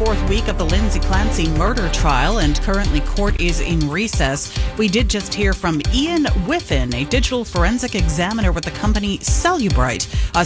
fourth week of the Lindsay Clancy murder trial, and currently court is in recess. We did just hear from Ian Whiffen, a digital forensic examiner with the company Cellubrite,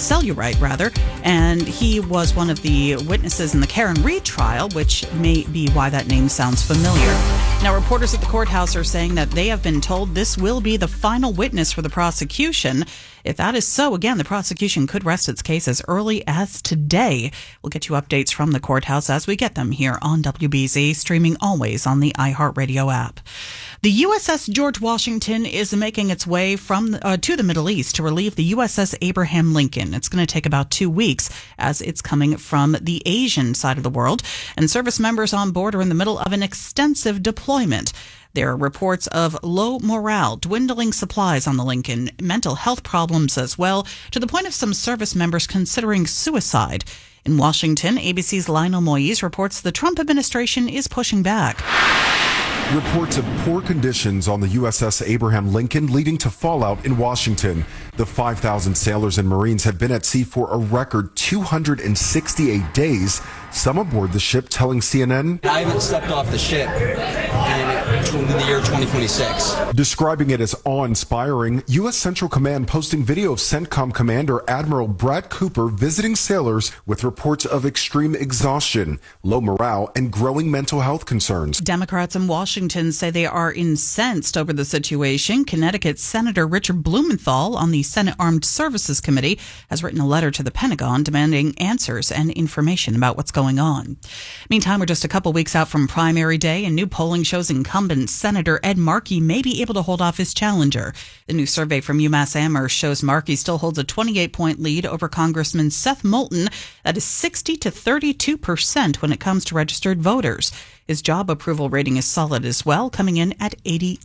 and he was one of the witnesses in the Karen Read trial, which may be why that name sounds familiar. Now, reporters at the courthouse are saying that they have been told this will be the final witness for the prosecution. If that is so, again, the prosecution could rest its case as early as today. We'll get you updates from the courthouse as we get them here on WBZ, streaming always on the iHeartRadio app. The USS George Washington is making its way to the Middle East to relieve the USS Abraham Lincoln. It's going to take about 2 weeks as it's coming from the Asian side of the world, and service members on board are in the middle of an extensive deployment. There are reports of low morale, dwindling supplies on the Lincoln, mental health problems as well, to the point of some service members considering suicide. In Washington, ABC's Lionel Moise reports the Trump administration is pushing back. Reports of poor conditions on the USS Abraham Lincoln leading to fallout in Washington. The 5,000 sailors and Marines have been at sea for a record 268 days. Some aboard the ship telling CNN, I haven't stepped off the ship in the year 2026. Describing it as awe-inspiring, U.S. Central Command posting video of CENTCOM Commander Admiral Brad Cooper visiting sailors with reports of extreme exhaustion, low morale, and growing mental health concerns. Democrats in Washington say they are incensed over the situation. Connecticut Senator Richard Blumenthal on the Senate Armed Services Committee has written a letter to the Pentagon demanding answers and information about what's going on. Meantime, we're just a couple weeks out from primary day, and new polling shows incumbent Senator Ed Markey may be able to hold off his challenger. The new survey from UMass Amherst shows Markey still holds a 28-point lead over Congressman Seth Moulton. That is 60 to 32% when it comes to registered voters. His job approval rating is solid as well, coming in at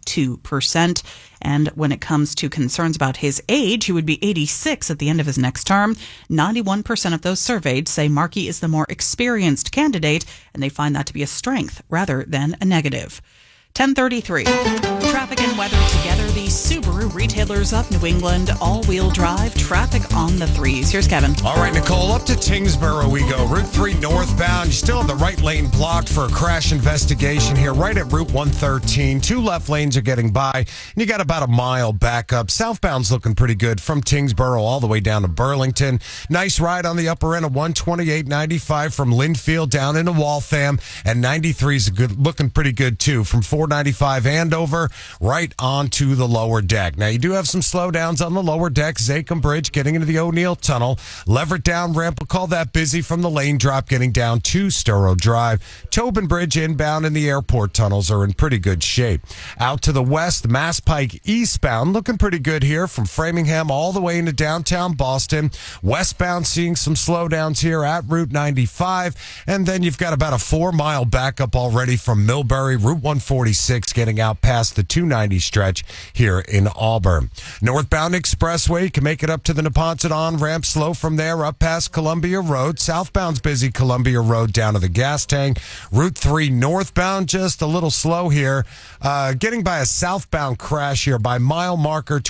82%. And when it comes to concerns about his age, he would be 86 at the end of his next term. 91% of those surveyed say Markey is the more experienced candidate, and they find that to be a strength rather than a negative. 10:33. Traffic and weather together. The Subaru Retailers of New England all-wheel drive traffic on the threes. Here's Kevin. All right, Nicole, up to Tingsboro we go. Route 3 northbound. You still have the right lane blocked for a crash investigation here right at Route 113. 2 left lanes are getting by, and you got about a mile back up. Southbound's looking pretty good from Tingsboro all the way down to Burlington. Nice ride on the upper end of 128.95 from Linfield down into Waltham, and 93 is looking pretty good too from 495 Andover right onto the lower deck. Now, you do have some slowdowns on the lower deck. Zachem Bridge getting into the O'Neill Tunnel. Leverett Down ramp, we'll call that busy from the lane drop getting down to Storrow Drive. Tobin Bridge inbound and the airport tunnels are in pretty good shape. Out to the west, Mass Pike eastbound looking pretty good here from Framingham all the way into downtown Boston. Westbound seeing some slowdowns here at Route 95. And then you've got about a 4-mile backup already from Millbury, Route 146 getting out past the 290 stretch here in Auburn. Northbound Expressway, you can make it up to the Neponset on-ramp, slow from there up past Columbia Road. Southbound's busy Columbia Road down to the gas tank. Route 3 northbound, just a little slow here. Getting by a southbound crash here by mile marker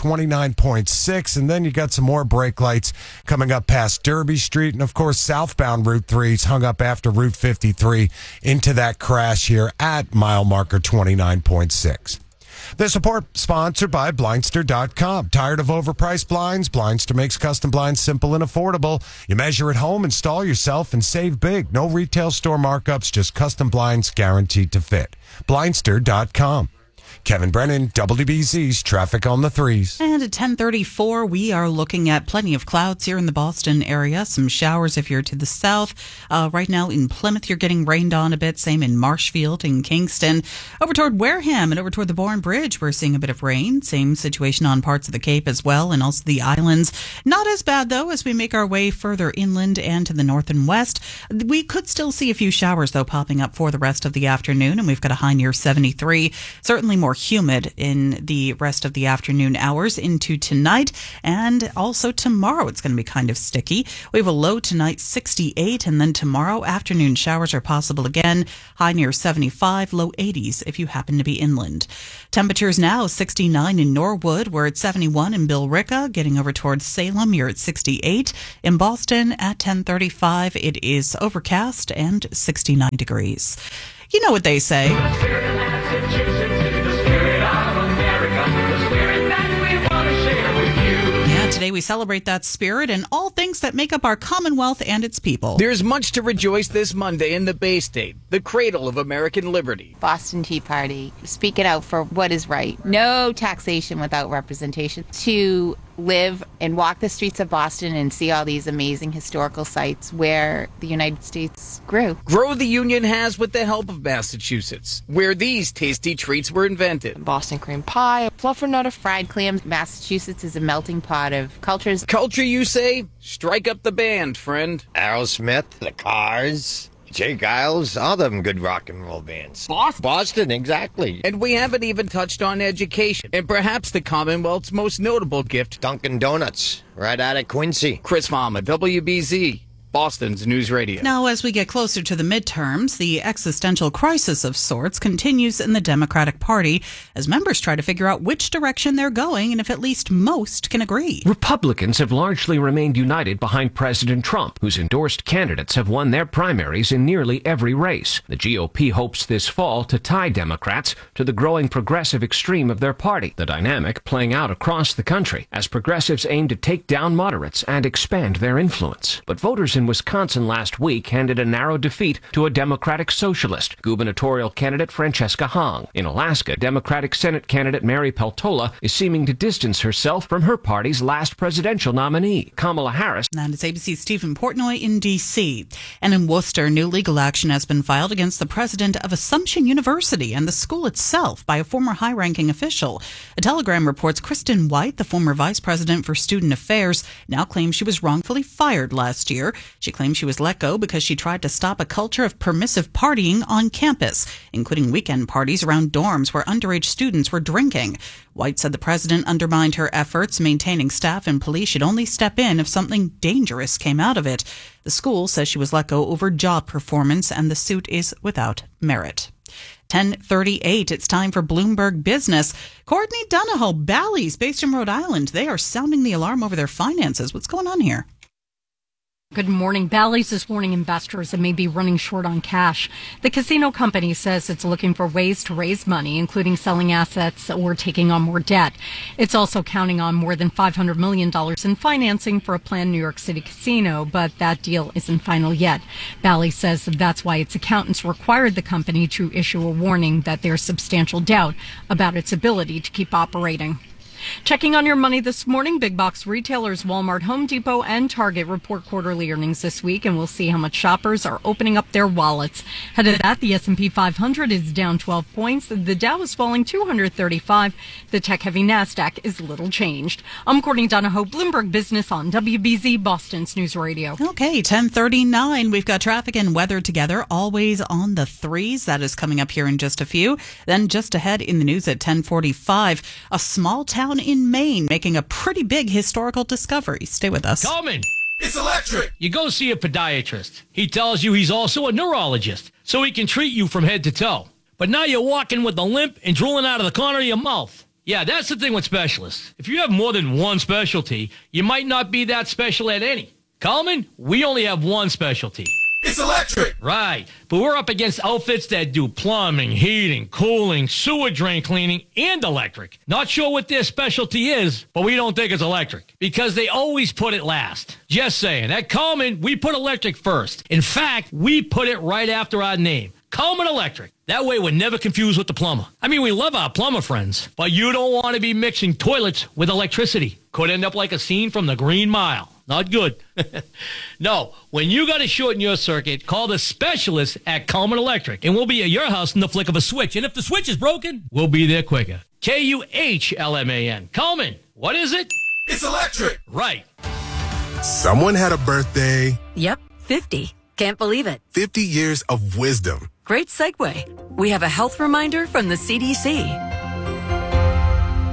29.6, and then you got some more brake lights coming up past Derby Street, and of course southbound Route 3 is hung up after Route 53 into that crash here at mile marker 29.6. This report sponsored by Blindster.com. Tired of overpriced blinds? Blindster makes custom blinds simple and affordable. You measure at home, install yourself, and save big. No retail store markups, just custom blinds guaranteed to fit. Blindster.com. Kevin Brennan, WBZ's Traffic on the Threes. And at 10:34, we are looking at plenty of clouds here in the Boston area. Some showers if you're to the south. Right now in Plymouth, you're getting rained on a bit. Same in Marshfield and Kingston. Over toward Wareham and over toward the Bourne Bridge, we're seeing a bit of rain. Same situation on parts of the Cape as well, and also the islands. Not as bad, though, as we make our way further inland and to the north and west. We could still see a few showers, though, popping up for the rest of the afternoon, and we've got a high near 73. Certainly more humid in the rest of the afternoon hours into tonight, and also tomorrow it's going to be kind of sticky. We have a low tonight, 68, and then tomorrow afternoon showers are possible again, high near 75, low 80s if you happen to be inland. Temperatures now 69 in Norwood, we're at 71 in Billerica, getting over towards Salem, you're at 68. In Boston at 10:35, it is overcast and 69 degrees. You know what they say. Today we celebrate that spirit and all things that make up our Commonwealth and its people. There's much to rejoice this Monday in the Bay State, the cradle of American liberty. Boston Tea Party, speaking out for what is right. No taxation without representation. To live and walk the streets of Boston and see all these amazing historical sites where the United States grew. Grow the Union has with the help of Massachusetts, where these tasty treats were invented. Boston cream pie, fluffernutter, fried clams. Massachusetts is a melting pot of cultures. Culture, you say? Strike up the band, friend. Aerosmith, The Cars, Jay Giles, all them good rock and roll bands. Boston, exactly. And we haven't even touched on education, and perhaps the Commonwealth's most notable gift, Dunkin' Donuts, right out of Quincy. Chris Farmer, WBZ, Boston's News Radio. Now, as we get closer to the midterms, the existential crisis of sorts continues in the Democratic Party as members try to figure out which direction they're going and if at least most can agree. Republicans have largely remained united behind President Trump, whose endorsed candidates have won their primaries in nearly every race. The GOP hopes this fall to tie Democrats to the growing progressive extreme of their party, the dynamic playing out across the country as progressives aim to take down moderates and expand their influence. But voters in Wisconsin last week handed a narrow defeat to a Democratic socialist, gubernatorial candidate Francesca Hong. In Alaska, Democratic Senate candidate Mary Peltola is seeming to distance herself from her party's last presidential nominee, Kamala Harris. And it's ABC's Stephen Portnoy in D.C. And in Worcester, new legal action has been filed against the president of Assumption University and the school itself by a former high-ranking official. A Telegram reports Kristen White, the former vice president for student affairs, now claims she was wrongfully fired last year. She claims she was let go because she tried to stop a culture of permissive partying on campus, including weekend parties around dorms where underage students were drinking. White said the president undermined her efforts, maintaining staff and police should only step in if something dangerous came out of it. The school says she was let go over job performance, and the suit is without merit. 10:38, it's time for Bloomberg Business. Courtney Donahoe, Bally's, based in Rhode Island, they are sounding the alarm over their finances. What's going on here? Good morning. Bally's is warning investors that may be running short on cash. The casino company says it's looking for ways to raise money, including selling assets or taking on more debt. It's also counting on more than $500 million in financing for a planned New York City casino, but that deal isn't final yet. Bally's says that's why its accountants required the company to issue a warning that there's substantial doubt about its ability to keep operating. Checking on your money this morning, big box retailers Walmart, Home Depot, and Target report quarterly earnings this week, and we'll see how much shoppers are opening up their wallets. Ahead of that, the S&P 500 is down 12 points. The Dow is falling 235. The tech-heavy NASDAQ is little changed. I'm Courtney Donahoe, Bloomberg Business on WBZ, Boston's News Radio. Okay, 10:39. We've got traffic and weather together, always on the threes. That is coming up here in just a few. Then just ahead in the news at 10:45, a small town in Maine making a pretty big historical discovery. Stay with us. Coleman. It's electric. You go see a podiatrist. He tells you he's also a neurologist, so he can treat you from head to toe. But now you're walking with a limp and drooling out of the corner of your mouth. Yeah, that's the thing with specialists. If you have more than one specialty, you might not be that special at any. Coleman, we only have one specialty. It's electric. Right, but we're up against outfits that do plumbing, heating, cooling, sewer drain cleaning, and electric. Not sure what their specialty is, but we don't think it's electric because they always put it last. Just saying, at Coleman, we put electric first. In fact, we put it right after our name. Coleman Electric. That way we're never confused with the plumber. I mean, we love our plumber friends, but you don't want to be mixing toilets with electricity. Could end up like a scene from the Green Mile. Not good. No, when you got a short in your circuit, call the specialist at Coleman Electric, and we'll be at your house in the flick of a switch. And if the switch is broken, we'll be there quicker. Kuhlman. Coleman, what is it? It's electric. Right. Someone had a birthday. Yep, 50. Can't believe it. 50 years of wisdom. Great segue. We have a health reminder from the CDC.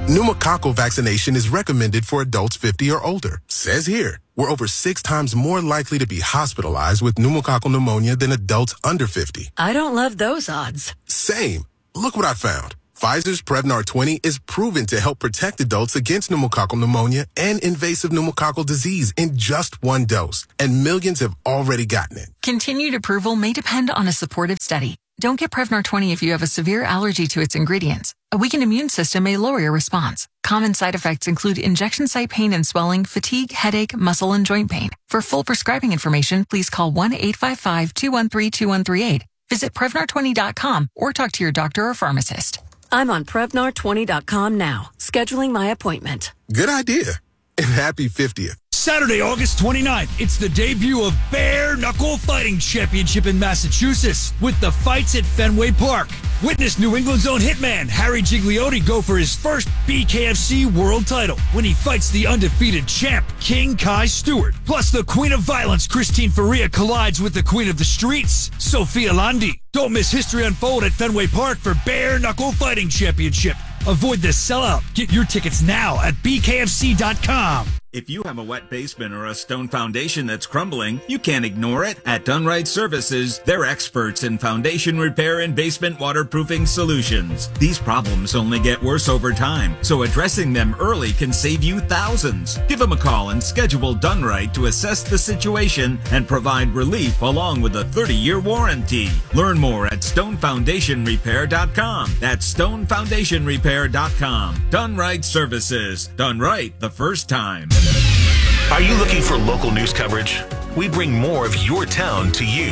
Pneumococcal vaccination is recommended for adults 50 or older. Says here, we're over 6 times more likely to be hospitalized with pneumococcal pneumonia than adults under 50. I don't love those odds. Same. Look what I found. Pfizer's Prevnar 20 is proven to help protect adults against pneumococcal pneumonia and invasive pneumococcal disease in just 1 dose. And millions have already gotten it. Continued approval may depend on a supportive study. Don't get Prevnar 20 if you have a severe allergy to its ingredients. A weakened immune system may lower your response. Common side effects include injection site pain and swelling, fatigue, headache, muscle, and joint pain. For full prescribing information, please call 1-855-213-2138. Visit Prevnar20.com or talk to your doctor or pharmacist. I'm on Prevnar20.com now, scheduling my appointment. Good idea. And happy 50th. Saturday, August 29th, it's the debut of Bare Knuckle Fighting Championship in Massachusetts with the fights at Fenway Park. Witness New England's own hitman, Harry Gigliotti, go for his first BKFC world title when he fights the undefeated champ, King Kai Stewart. Plus, the Queen of Violence, Christine Faria, collides with the Queen of the Streets, Sophia Landi. Don't miss history unfold at Fenway Park for Bare Knuckle Fighting Championship. Avoid the sellout. Get your tickets now at bkfc.com. If you have a wet basement or a stone foundation that's crumbling, you can't ignore it. At Dunright Services, they're experts in foundation repair and basement waterproofing solutions. These problems only get worse over time, so addressing them early can save you thousands. Give them a call and schedule Dunright to assess the situation and provide relief along with a 30-year warranty. Learn more at stonefoundationrepair.com. That's stonefoundationrepair.com. Dunright Services. Done right the first time. Are you looking for local news coverage? We bring more of your town to you.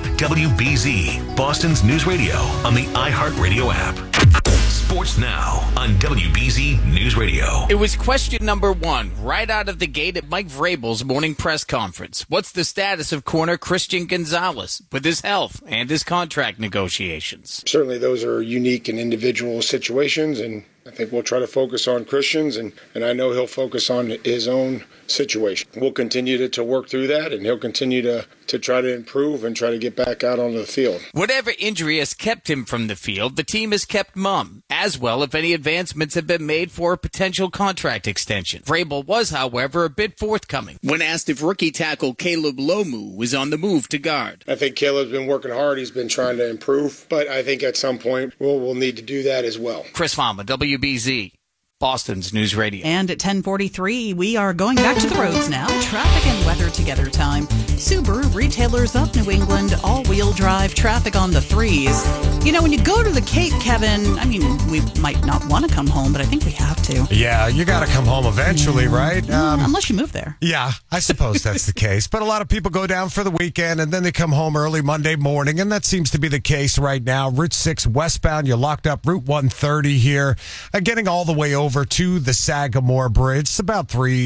WBZ, Boston's news radio on the iHeartRadio app. Sports now on WBZ News Radio. It was question number 1 right out of the gate at Mike Vrabel's morning press conference. What's the status of corner Christian Gonzalez with his health and his contract negotiations? Certainly those are unique and individual situations, and I think we'll try to focus on Christian's, and I know he'll focus on his own situation. We'll continue to work through that, and he'll continue to try to improve and try to get back out onto the field. Whatever injury has kept him from the field, the team has kept mum, as well if any advancements have been made for a potential contract extension. Vrabel was, however, a bit forthcoming when asked if rookie tackle Caleb Lomu was on the move to guard. I think Caleb's been working hard. He's been trying to improve, but I think at some point we'll need to do that as well. Chris Fama, WBZ. Boston's News Radio. And at 10:43, we are going back to the roads now. Traffic and weather together time. Subaru retailers up New England, all-wheel drive, traffic on the 3s. You know, when you go to the Cape, Kevin, I mean, we might not want to come home, but I think we have to. Yeah, you got to come home eventually, right? Unless you move there. Yeah, I suppose that's the case. But a lot of people go down for the weekend, and then they come home early Monday morning, and that seems to be the case right now. Route 6 westbound, you're locked up. Route 130 here, getting all the way over to the Sagamore Bridge. It's about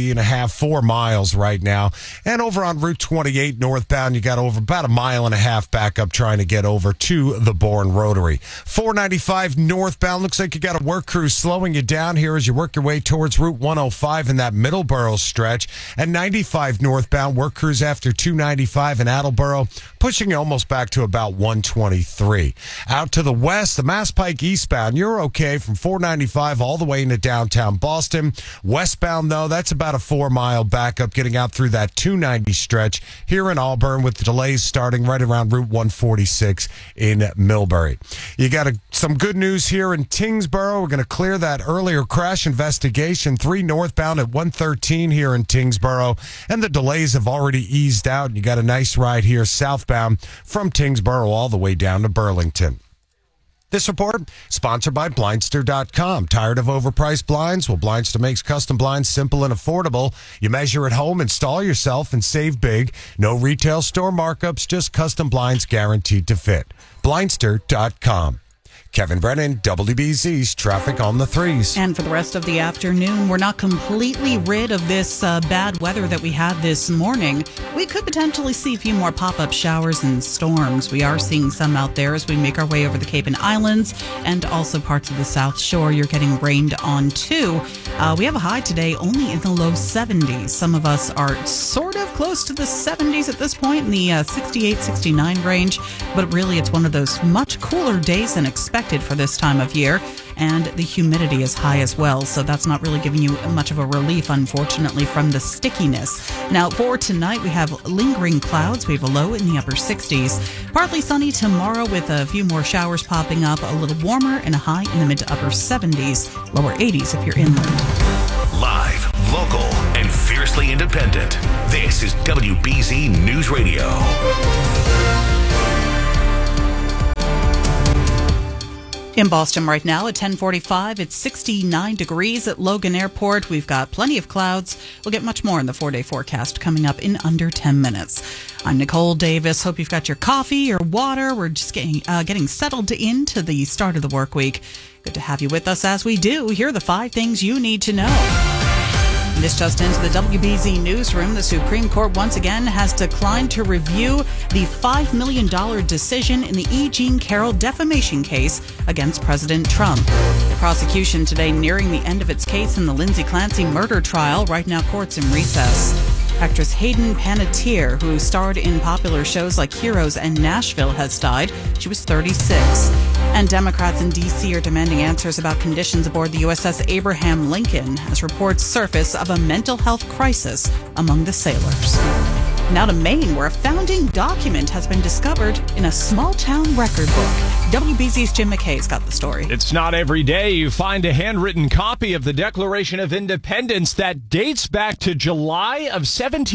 3.5-4 miles right now. And over on Route 28 northbound, you got over about 1.5 miles back up trying to get over to the Bourne Rotary. 495 northbound, looks like you got a work crew slowing you down here as you work your way towards Route 105 in that Middleborough stretch. And 95 northbound, work crews after 295 in Attleboro, pushing you almost back to about 123. Out to the west, the Mass Pike eastbound, you're okay from 495 all the way into downtown Boston. Westbound, though, that's about a 4-mile backup getting out through that 290 stretch here in Auburn, with the delays starting right around Route 146 in Millbury. You got some good news here in Tingsboro. We're going to clear that earlier crash investigation. 3 northbound at 113 here in Tingsboro, and the delays have already eased out. You got a nice ride here southbound from Tingsboro all the way down to Burlington. This report sponsored by Blindster.com. Tired of overpriced blinds? Well, Blindster makes custom blinds simple and affordable. You measure at home, install yourself, and save big. No retail store markups, just custom blinds guaranteed to fit. Blindster.com. Kevin Brennan, WBZ's Traffic on the 3s. And for the rest of the afternoon, we're not completely rid of this bad weather that we had this morning. We could potentially see a few more pop-up showers and storms. We are seeing some out there as we make our way over the Cape and Islands and also parts of the South Shore. You're getting rained on too. We have a high today only in the low 70s. Some of us are sort of close to the 70s at this point, in the 68, 69 range. But really, it's one of those much cooler days than expected for this time of year. and the humidity is high as well, so that's not really giving you much of a relief, unfortunately, from the stickiness. Now, for tonight, we have lingering clouds. We have a low in the upper 60s. Partly sunny tomorrow with a few more showers popping up, a little warmer, and a high in the mid to upper 70s, lower 80s if you're inland. Live, local, and fiercely independent. This is WBZ News Radio. In Boston right now at 10:45, it's 69 degrees at Logan Airport. We've got plenty of clouds. We'll get much more in the 4-day forecast coming up in under 10 minutes. I'm Nicole Davis. Hope you've got your coffee, your water. We're just getting settled into the start of the work week. Good to have you with us as we do. Here are the 5 things you need to know. This just into the WBZ newsroom. The Supreme Court once again has declined to review the $5 million decision in the E. Jean Carroll defamation case against President Trump. The prosecution today nearing the end of its case in the Lindsay Clancy murder trial. Right now, court's in recess. Actress Hayden Panettiere, who starred in popular shows like Heroes and Nashville, has died. She was 36. And Democrats in D.C. are demanding answers about conditions aboard the USS Abraham Lincoln as reports surface of a mental health crisis among the sailors. Now to Maine, where a founding document has been discovered in a small-town record book. WBZ's Jim McKay's got the story. It's not every day you find a handwritten copy of the Declaration of Independence that dates back to July of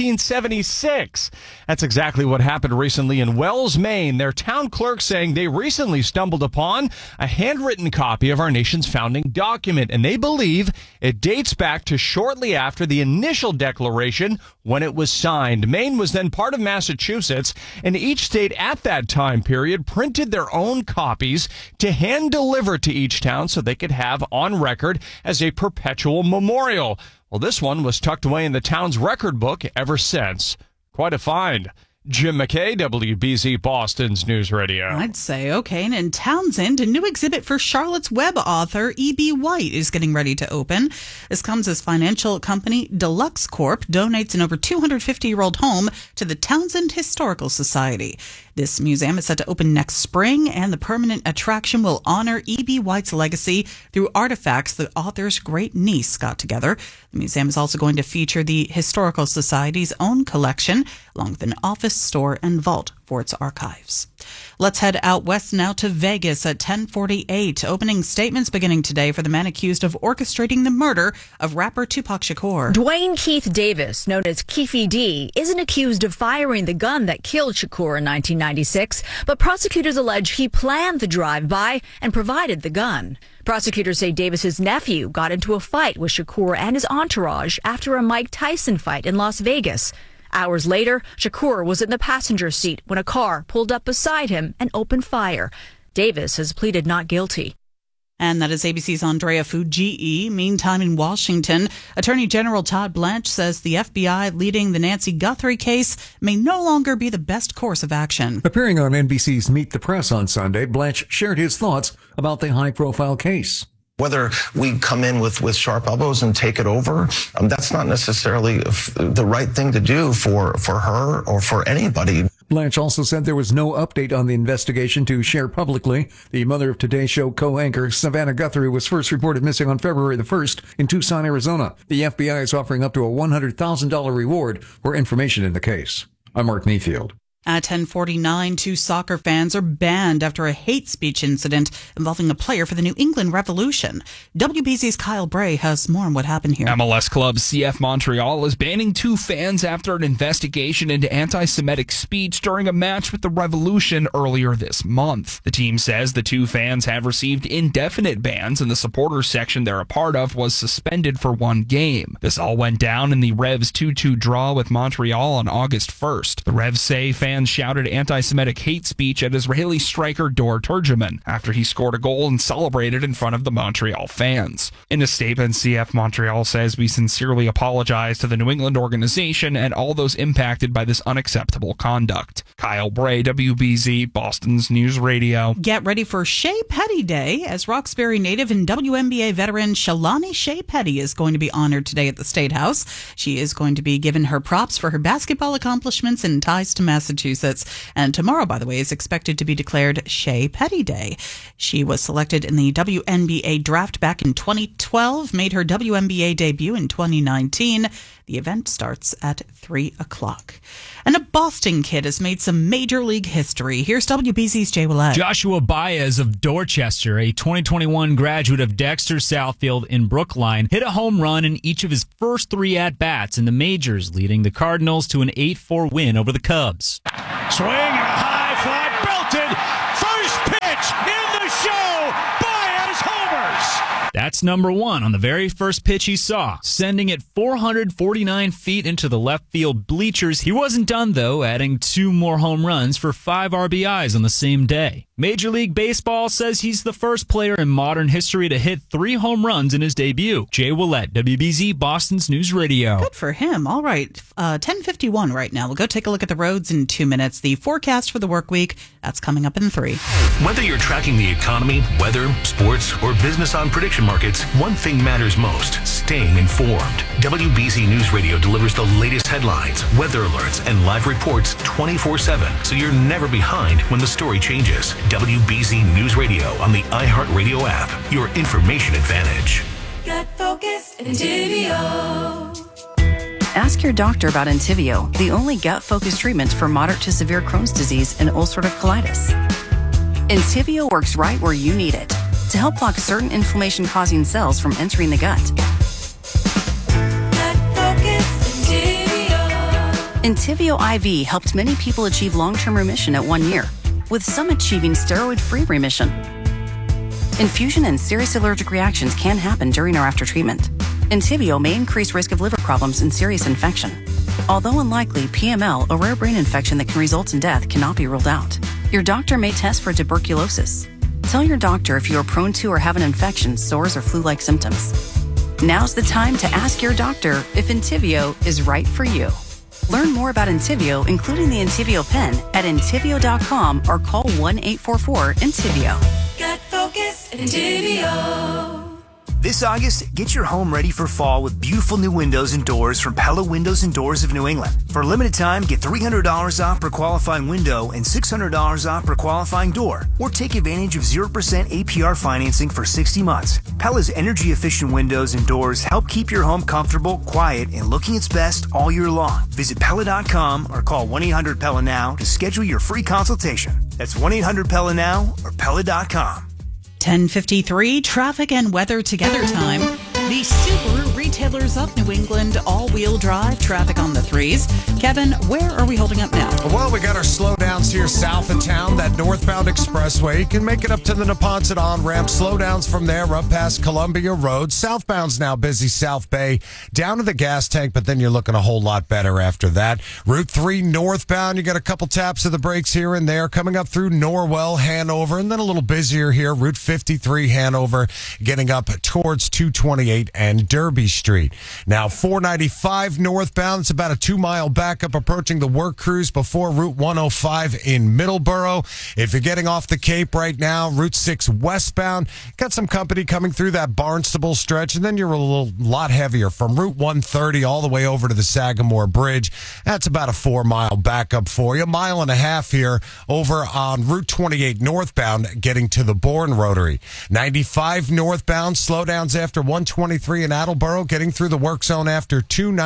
1776. That's exactly what happened recently in Wells, Maine. Their town clerk saying they recently stumbled upon a handwritten copy of our nation's founding document, and they believe it dates back to shortly after the initial declaration when it was signed. Maine was then part of Massachusetts, and each state at that time period printed their own copies to hand deliver to each town so they could have on record as a perpetual memorial. Well, this one was tucked away in the town's record book ever since. Quite a find. Jim McKay, WBZ Boston's News Radio. I'd say, okay. And in Townsend, a new exhibit for Charlotte's Web author E.B. White is getting ready to open. This comes as financial company Deluxe Corp donates an over 250-year-old home to the Townsend Historical Society. This museum is set to open next spring, and the permanent attraction will honor E.B. White's legacy through artifacts the author's great niece got together. The museum is also going to feature the Historical Society's own collection, along with an office, store, and vault for its archives. Let's head out west now to Vegas at 10:48. Opening statements beginning today for the man accused of orchestrating the murder of rapper Tupac Shakur. Dwayne Keith Davis, known as Keefy D, isn't accused of firing the gun that killed Shakur in 1996, but prosecutors allege he planned the drive-by and provided the gun. Prosecutors say Davis's nephew got into a fight with Shakur and his entourage after a Mike Tyson fight in Las Vegas. Hours later, Shakur was in the passenger seat when a car pulled up beside him and opened fire. Davis has pleaded not guilty. And that is ABC's Andrea Fujii. Meantime, in Washington, Attorney General Todd Blanche says the FBI leading the Nancy Guthrie case may no longer be the best course of action. Appearing on NBC's Meet the Press on Sunday, Blanche shared his thoughts about the high-profile case. Whether we come in with sharp elbows and take it over, that's not necessarily the right thing to do for her or for anybody. Blanche also said there was no update on the investigation to share publicly. The mother of Today's Show co-anchor Savannah Guthrie was first reported missing on February the 1st in Tucson, Arizona. The FBI is offering up to a $100,000 reward for information in the case. I'm Mark Mayfield. At 10:49, 2 soccer fans are banned after a hate speech incident involving a player for the New England Revolution. WBZ's Kyle Bray has more on what happened here. MLS club CF Montreal is banning 2 fans after an investigation into anti-Semitic speech during a match with the Revolution earlier this month. The team says the 2 fans have received indefinite bans, and the supporters section they're a part of was suspended for 1 game. This all went down in the Revs 2-2 draw with Montreal on August 1st. The Revs say fans shouted anti-Semitic hate speech at Israeli striker Dor Turgeman after he scored a goal and celebrated in front of the Montreal fans. In a statement, CF Montreal says, "We sincerely apologize to the New England organization and all those impacted by this unacceptable conduct." Kyle Bray, WBZ, Boston's News Radio. Get ready for Shea Petty Day, as Roxbury native and WNBA veteran Shalani Shea Petty is going to be honored today at the State House. She is going to be given her props for her basketball accomplishments and ties to Massachusetts. Massachusetts. And tomorrow, by the way, is expected to be declared Shea Petty Day. She was selected in the WNBA draft back in 2012, made her WNBA debut in 2019. The event starts at 3 o'clock. And a Boston kid has made some major league history. Here's WBZ's Jay Willett. Joshua Baez of Dorchester, a 2021 graduate of Dexter Southfield in Brookline, hit a home run in each of his first 3 at-bats in the majors, leading the Cardinals to an 8-4 win over the Cubs. Swing and a high fly, belted, first pitch in the show, Baez homers. That's number 1 on the very first pitch he saw, sending it 449 feet into the left field bleachers. He wasn't done, though, adding 2 more home runs for 5 RBIs on the same day. Major League Baseball says he's the first player in modern history to hit 3 home runs in his debut. Jay Willett, WBZ, Boston's News Radio. Good for him. All right, 10:51 right now. We'll go take a look at the roads in 2 minutes. The forecast for the work week, that's coming up in 3. Whether you're tracking the economy, weather, sports, or business on prediction markets, one thing matters most: staying informed. WBZ News Radio delivers the latest headlines, weather alerts, and live reports 24/7, so you're never behind when the story changes. WBZ News Radio on the iHeartRadio app. Your information advantage. Get focused, Entivio. Ask your doctor about Entivio, the only gut-focused treatment for moderate to severe Crohn's disease and ulcerative colitis. Entivio works right where you need it to help block certain inflammation-causing cells from entering the gut. Entivio IV helped many people achieve long-term remission at 1 year, with some achieving steroid-free remission. Infusion and serious allergic reactions can happen during or after treatment. Entivio may increase risk of liver problems and serious infection. Although unlikely, PML, a rare brain infection that can result in death, cannot be ruled out. Your doctor may test for tuberculosis. Tell your doctor if you are prone to or have an infection, sores, or flu-like symptoms. Now's the time to ask your doctor if Entivio is right for you. Learn more about Entivio, including the Entivio pen, at Entivio.com or call 1-844-ENTIVIO. Get focused, Entivio. This August, get your home ready for fall with beautiful new windows and doors from Pella Windows and Doors of New England. For a limited time, get $300 off per qualifying window and $600 off per qualifying door, or take advantage of 0% APR financing for 60 months. Pella's energy-efficient windows and doors help keep your home comfortable, quiet, and looking its best all year long. Visit Pella.com or call 1-800-PELLA now to schedule your free consultation. That's 1-800-PELLA now or Pella.com. 10:53, traffic and weather together time. The Subaru Retailers of New England all-wheel drive traffic on the 3s. Kevin, where are we holding up now? Well, we got our slowdowns here south of town, that northbound expressway. You can make it up to the Neponset on-ramp. Slowdowns from there up past Columbia Road. Southbound's now busy South Bay, down to the gas tank, but then you're looking a whole lot better after that. Route 3 northbound, you got a couple taps of the brakes here and there. Coming up through Norwell, Hanover, and then a little busier here. Route 53 Hanover, getting up towards 228 and Derby Street. Now 495 northbound, it's about a 2-mile backup approaching the work crews before Route 105 in Middleborough. If you're getting off the Cape right now, Route 6 westbound, got some company coming through that Barnstable stretch, and then you're a lot heavier from Route 130 all the way over to the Sagamore Bridge. That's about a 4-mile backup for you. 1.5 miles here over on Route 28 northbound, getting to the Bourne Rotary. 95 northbound, slowdowns after 123 in Attleboro, getting through the work zone after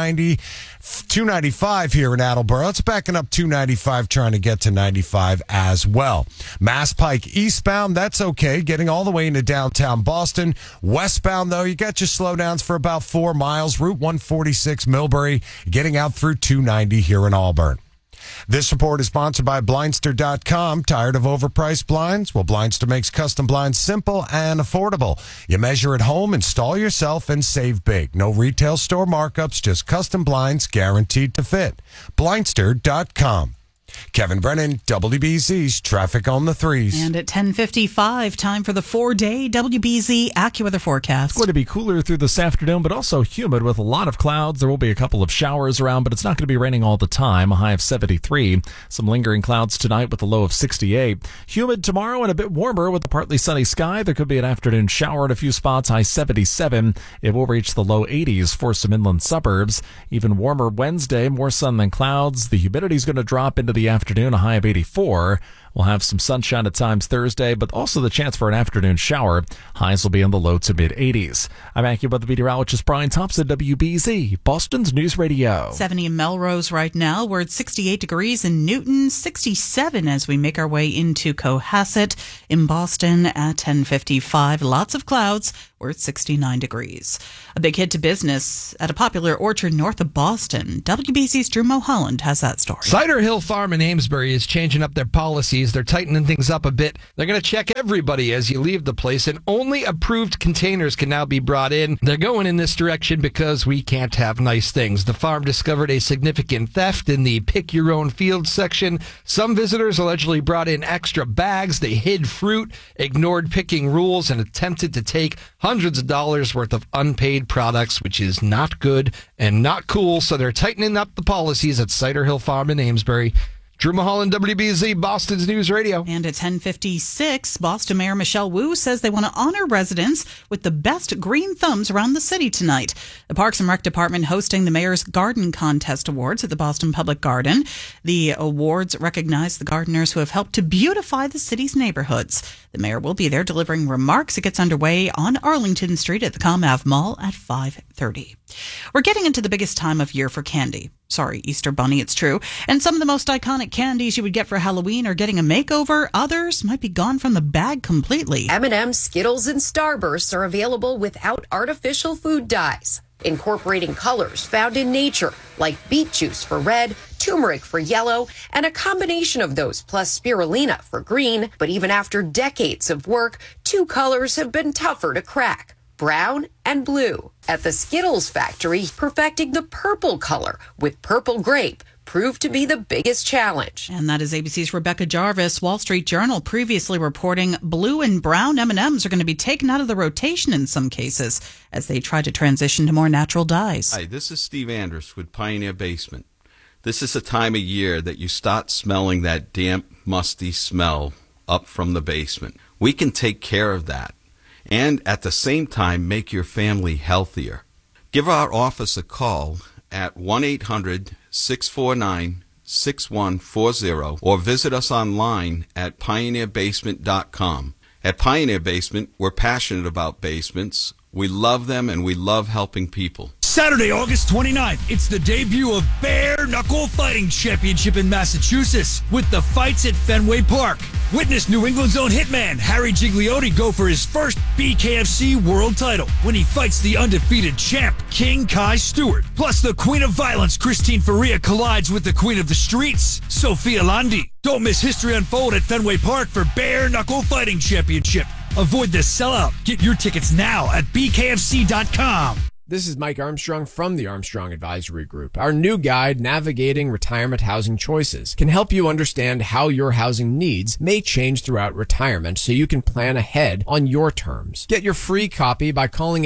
295 here in Attleboro. It's backing up 295, trying to get to 95 as well. Mass Pike eastbound, that's okay, getting all the way into downtown Boston. Westbound, though, you got your slowdowns for about 4 miles. Route 146 Millbury, getting out through 290 here in Auburn. This report is sponsored by Blindster.com. Tired of overpriced blinds? Well, Blindster makes custom blinds simple and affordable. You measure at home, install yourself, and save big. No retail store markups, just custom blinds guaranteed to fit. Blindster.com. Kevin Brennan, WBZ's Traffic on the 3s. And at 10:55, time for the 4-day WBZ AccuWeather forecast. It's going to be cooler through this afternoon, but also humid with a lot of clouds. There will be a couple of showers around, but it's not going to be raining all the time. A high of 73. Some lingering clouds tonight with a low of 68. Humid tomorrow and a bit warmer with a partly sunny sky. There could be an afternoon shower at a few spots. High 77. It will reach the low 80s for some inland suburbs. Even warmer Wednesday, more sun than clouds. The humidity is going to drop into the the afternoon, a high of 84. We'll have some sunshine at times Thursday, but also the chance for an afternoon shower. Highs will be in the low to mid-80s. I'm AccuWeather meteorologist Brian Thompson, WBZ, Boston's News Radio. 70 in Melrose right now. We're at 68 degrees in Newton, 67 as we make our way into Cohasset. In Boston at 10:55. Lots of clouds. We're at 69 degrees. A big hit to business at a popular orchard north of Boston. WBZ's Drew Mulholland has that story. Cider Hill Farm in Amesbury is changing up their policies. They're tightening things up a bit. They're going to check everybody as you leave the place, and only approved containers can now be brought in. They're going in this direction because we can't have nice things. The farm discovered a significant theft in the pick your own field section. Some visitors allegedly brought in extra bags. They hid fruit, ignored picking rules, and attempted to take hundreds of dollars worth of unpaid products, which is not good and not cool. So they're tightening up the policies at Cider Hill Farm in Amesbury. Drew Mulholland, WBZ, Boston's News Radio. And at 10:56, Boston Mayor Michelle Wu says they want to honor residents with the best green thumbs around the city tonight. The Parks and Rec Department hosting the Mayor's Garden Contest Awards at the Boston Public Garden. The awards recognize the gardeners who have helped to beautify the city's neighborhoods. The mayor will be there delivering remarks. It gets underway on Arlington Street at the ComAv Mall at 5:30. We're getting into the biggest time of year for candy. Sorry, Easter Bunny, it's true. And some of the most iconic candies you would get for Halloween are getting a makeover. Others might be gone from the bag completely. M&M's, Skittles, and Starbursts are available without artificial food dyes, incorporating colors found in nature, like beet juice for red, turmeric for yellow, and a combination of those plus spirulina for green. But even after decades of work, two colors have been tougher to crack: brown and blue. At the Skittles factory, perfecting the purple color with purple grape proved to be the biggest challenge. And that is ABC's Rebecca Jarvis. Wall Street Journal previously reporting blue and brown M&Ms are going to be taken out of the rotation in some cases as they try to transition to more natural dyes. Hi, this is Steve Andrus with Pioneer Basement. This is a time of year that you start smelling that damp, musty smell up from the basement. We can take care of that and at the same time make your family healthier. Give our office a call at 1-800-649-6140 or visit us online at pioneerbasement.com. At Pioneer Basement, we're passionate about basements. We love them and we love helping people. Saturday, August 29th, it's the debut of Bare Knuckle Fighting Championship in Massachusetts with the fights at Fenway Park. Witness New England's own hitman Harry Gigliotti go for his first BKFC world title when he fights the undefeated champ King Kai Stewart. Plus, the Queen of Violence Christine Faria collides with the Queen of the Streets, Sophia Landi. Don't miss history unfold at Fenway Park for Bare Knuckle Fighting Championship. Avoid the sellout. Get your tickets now at bkfc.com. This is Mike Armstrong from the Armstrong Advisory Group. Our new guide, Navigating Retirement Housing Choices, can help you understand how your housing needs may change throughout retirement so you can plan ahead on your terms. Get your free copy by calling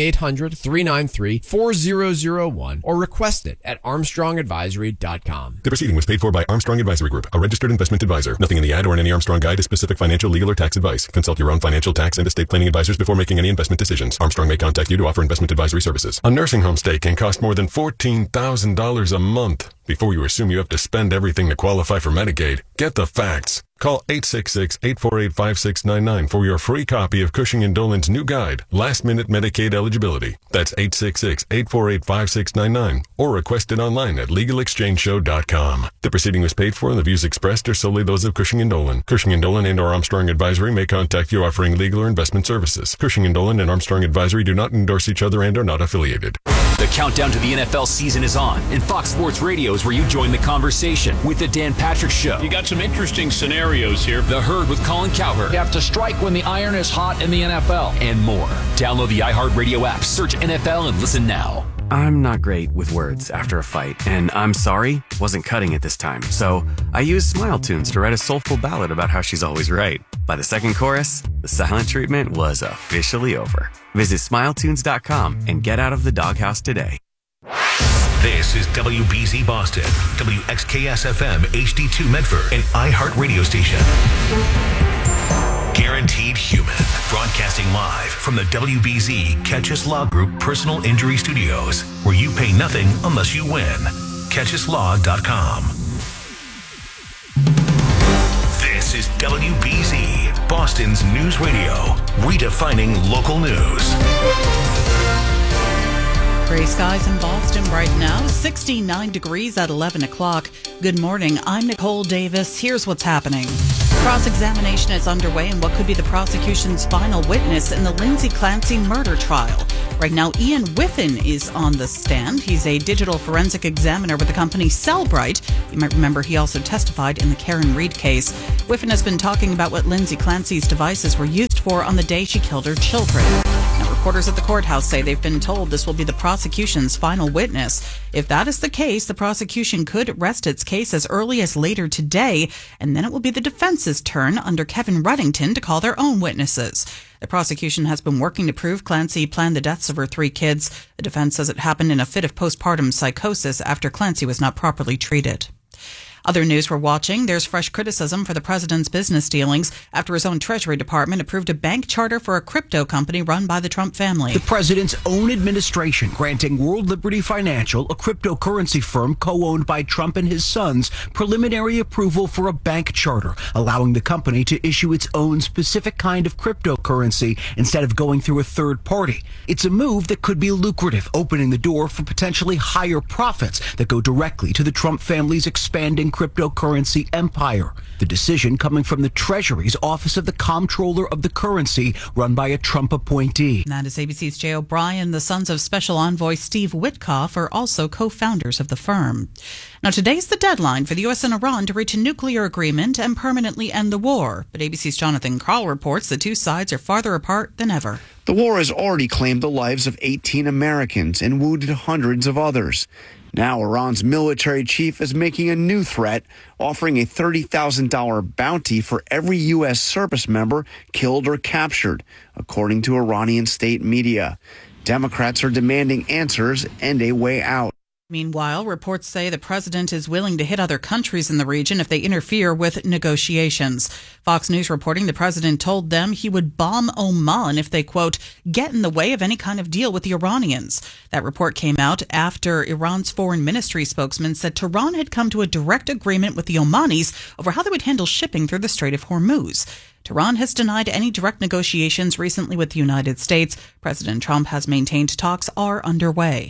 800-393-4001 or request it at armstrongadvisory.com. The proceeding was paid for by Armstrong Advisory Group, a registered investment advisor. Nothing in the ad or in any Armstrong guide is specific financial, legal, or tax advice. Consult your own financial, tax, and estate planning advisors before making any investment decisions. Armstrong may contact you to offer investment advisory services. A nursing home stay can cost more than $14,000 a month. Before you assume you have to spend everything to qualify for Medicaid, get the facts. Call 866-848-5699 for your free copy of Cushing & Dolan's new guide, Last Minute Medicaid Eligibility. That's 866-848-5699 or request it online at LegalExchangeShow.com. The proceeding was paid for and the views expressed are solely those of Cushing & Dolan. Cushing & Dolan and or Armstrong Advisory may contact you offering legal or investment services. Cushing & Dolan and Armstrong Advisory do not endorse each other and are not affiliated. The countdown to the NFL season is on, and Fox Sports Radio is where you join the conversation with the Dan Patrick Show. You got some interesting scenarios here. The Herd with Colin Cowherd. You have to strike when the iron is hot in the NFL. And more. Download the iHeartRadio app, search NFL, and listen now. I'm not great with words after a fight, and I'm sorry wasn't cutting it this time. So I used Smile Tunes to write a soulful ballad about how she's always right. By the second chorus, the silent treatment was officially over. Visit SmileTunes.com and get out of the doghouse today. This is WBZ Boston, WXKS-FM HD2 Medford, and iHeart Radio Station. Guaranteed Human, broadcasting live from the WBZ Catchus Law Group Personal Injury Studios, where you pay nothing unless you win. CatchusLaw.com. is WBZ, Boston's news radio, redefining local news. Gray skies in Boston right now, 69 degrees at 11 o'clock. Good morning, I'm Nicole Davis. Here's what's happening. Cross-examination is underway in what could be the prosecution's final witness in the Lindsay Clancy murder trial. Right now, Ian Whiffen is on the stand. He's a digital forensic examiner with the company Cellbrite. You might remember he also testified in the Karen Reed case. Whiffen has been talking about what Lindsay Clancy's devices were used for on the day she killed her children. Now, reporters at the courthouse say they've been told this will be the prosecution's final witness. If that is the case, the prosecution could rest its case as early as later today, and then it will be the defense's turn under Kevin Reddington to call their own witnesses. The prosecution has been working to prove Clancy planned the deaths of her 3 kids. The defense says it happened in a fit of postpartum psychosis after Clancy was not properly treated. Other news we're watching, there's fresh criticism for the president's business dealings after his own Treasury Department approved a bank charter for a crypto company run by the Trump family. The president's own administration granting World Liberty Financial, a cryptocurrency firm co-owned by Trump and his sons, preliminary approval for a bank charter, allowing the company to issue its own specific kind of cryptocurrency instead of going through a third party. It's a move that could be lucrative, opening the door for potentially higher profits that go directly to the Trump family's expanding cryptocurrency empire. The decision coming from the Treasury's Office of the Comptroller of the Currency, run by a Trump appointee. And that is ABC's Jay O'Brien. The sons of Special Envoy Steve Witkoff are also co-founders of the firm. Now, today's the deadline for the U.S. and Iran to reach a nuclear agreement and permanently end the war. But ABC's Jonathan Karl reports the two sides are farther apart than ever. The war has already claimed the lives of 18 Americans and wounded hundreds of others. Now, Iran's military chief is making a new threat, offering a $30,000 bounty for every U.S. service member killed or captured, according to Iranian state media. Democrats are demanding answers and a way out. Meanwhile, reports say the president is willing to hit other countries in the region if they interfere with negotiations. Fox News reporting the president told them he would bomb Oman if they, quote, get in the way of any kind of deal with the Iranians. That report came out after Iran's foreign ministry spokesman said Tehran had come to a direct agreement with the Omanis over how they would handle shipping through the Strait of Hormuz. Tehran has denied any direct negotiations recently with the United States. President Trump has maintained talks are underway.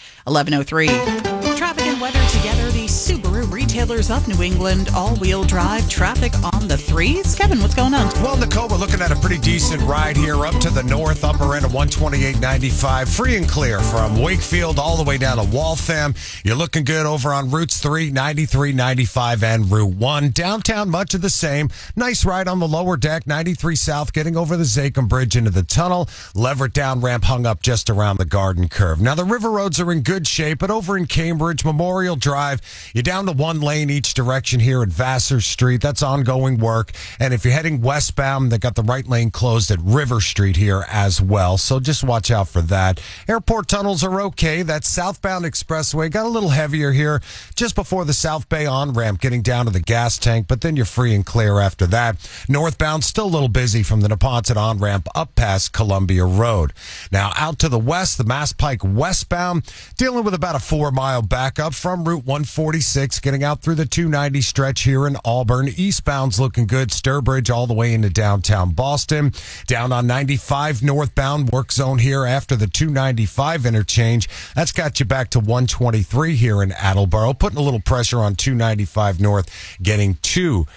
11:03. Traffic and weather together. The Subaru retailers of New England, all-wheel drive traffic on the threes. Kevin, what's going on? Well, Nicole, we're looking at a pretty decent ride here up to the north, upper end of 128.95, free and clear from Wakefield all the way down to Waltham. You're looking good over on Routes 3, 93, 95, and Route 1. Downtown, much of the same. Nice ride on the lower deck, 93 South, getting over the Zachem Bridge into the tunnel. Leverett down ramp hung up just around the Garden Curve. Now, the river roads are in good shape, but over in Cambridge, Memorial Drive, you're down to one lane each direction here at Vassar Street. That's ongoing work. And if you're heading westbound, they got the right lane closed at River Street here as well. So just watch out for that. Airport tunnels are okay. That southbound expressway got a little heavier here just before the South Bay on-ramp getting down to the gas tank, but then you're free and clear after that. Northbound, still a little busy from the Neponset on-ramp up past Columbia Road. Now out to the west, the Mass Pike westbound, dealing with about a 4-mile backup from Route 146, getting out through the 290 stretch here in Auburn. Eastbound's looking good. Sturbridge all the way into downtown Boston. Down on 95 northbound, work zone here after the 295 interchange. That's got you back to 123 here in Attleboro, putting a little pressure on 295 north, getting to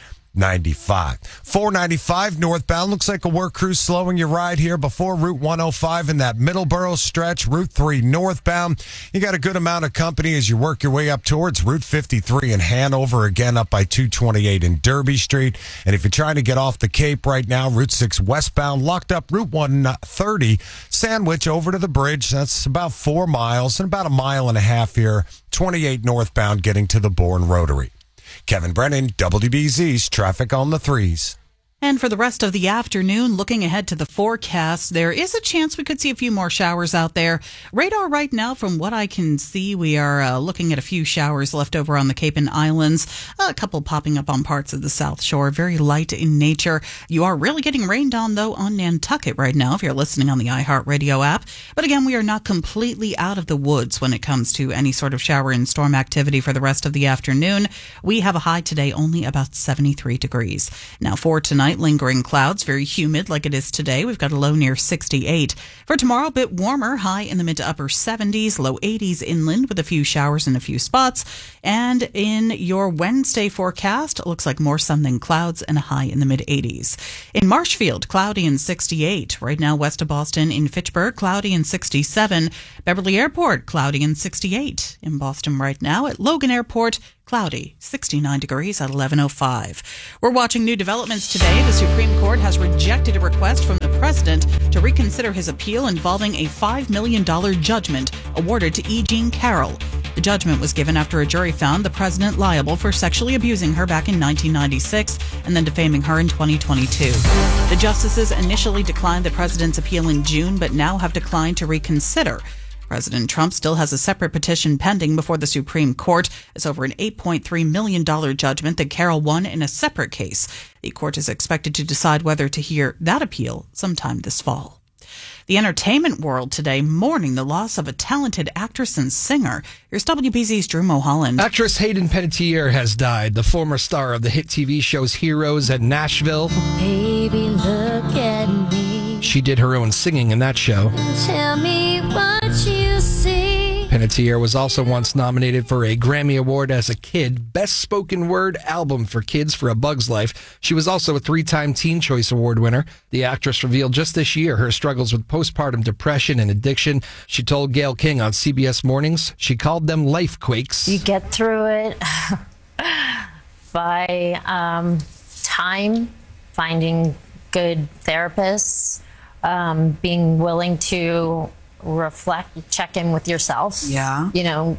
95. 495 northbound. Looks like a work crew slowing your ride here before Route 105 in that Middleborough stretch. Route 3 northbound. You got a good amount of company as you work your way up towards Route 53 in Hanover, again up by 228 in Derby Street. And if you're trying to get off the Cape right now, Route 6 westbound, locked up Route 130, Sandwich over to the bridge. That's about 4 miles and about a mile and a half here. 28 northbound getting to the Bourne Rotary. Kevin Brennan, WBZ's Traffic on the Threes. And for the rest of the afternoon, looking ahead to the forecast, there is a chance we could see a few more showers out there. Radar right now, from what I can see, we are looking at a few showers left over on the Cape and Islands, a couple popping up on parts of the South Shore, very light in nature. You are really getting rained on, though, on Nantucket right now if you're listening on the iHeartRadio app. But again, we are not completely out of the woods when it comes to any sort of shower and storm activity for the rest of the afternoon. We have a high today only about 73 degrees. Now for tonight, lingering clouds, very humid like it is today. We've got a low near 68. For tomorrow, a bit warmer, high in the mid to upper 70s, low 80s inland with a few showers in a few spots. And in your Wednesday forecast, it looks like more sun than clouds and a high in the mid 80s. In Marshfield, cloudy and 68. Right now, west of Boston. In Fitchburg, cloudy and 67. Beverly Airport, cloudy and 68. In Boston right now, at Logan Airport, cloudy, 69 degrees at 11:05. We're watching new developments today. The Supreme Court has rejected a request from the president to reconsider his appeal involving a $5 million judgment awarded to E. Jean Carroll. The judgment was given after a jury found the president liable for sexually abusing her back in 1996 and then defaming her in 2022. The justices initially declined the president's appeal in June, but now have declined to reconsider. President Trump still has a separate petition pending before the Supreme Court. It's over an $8.3 million judgment that Carroll won in a separate case. The court is expected to decide whether to hear that appeal sometime this fall. The entertainment world today mourning the loss of a talented actress and singer. Here's WBZ's Drew Mulholland. Actress Hayden Panettiere has died, the former star of the hit TV shows Heroes and Nashville. Baby, look at me. She did her own singing in that show. Tell me what you see. Panettiere was also once nominated for a Grammy Award as a kid, Best Spoken Word Album for Kids for A Bug's Life. She was also a 3-time Teen Choice Award winner. The actress revealed just this year her struggles with postpartum depression and addiction. She told Gayle King on CBS Mornings she called them life quakes. You get through it by time, finding good therapists, being willing to reflect, check in with yourself. Yeah.